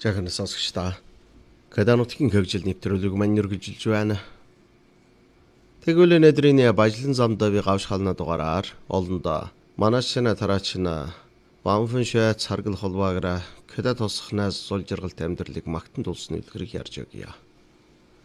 Жаахан сонсогч та. Каданутгийн хөгжил нэвтрүүлэг маань үргэлжилж байна. Тэгвэл өнөөдрийн бажлан замдавыг авшхална дугаараар олондоо манашина тараачна Бамфэн швейц харгал холбаагра кэдэ тосхнаас сулжиргалт амьдралыг магтан тулсны үлгэрийг ярьж өгье.